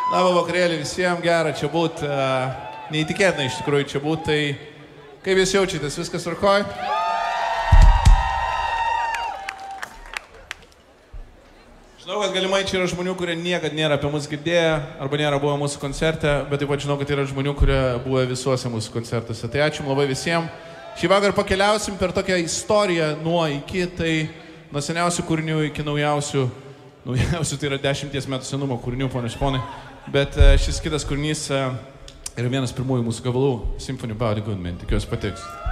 Labą vakarėlį visiems, gera čia būt, neįtikėtina iš tikrųjų čia būt, tai kaip jūs jaučiatės, viskas tvarkoj? Žinau, kad galimai čia yra žmonių, kurie niekad nėra apie mus girdėję arba nėra buvę mūsų koncerte, bet taip pat žinau, kad yra žmonių, kurie buvo visuose mūsų koncertuose. Tai ačiū labai visiems. Šį vakar pakeliausim per tokią istoriją nuo iki, tai nuo seniausių kūrinių iki naujausių tai yra 10 metų senumo kūrinių, ponios ponai. Bet šis kitas kūrinys yra vienas pirmųjų mūsų gabalų, Symphony About a Good Man, tikiuosi patiks.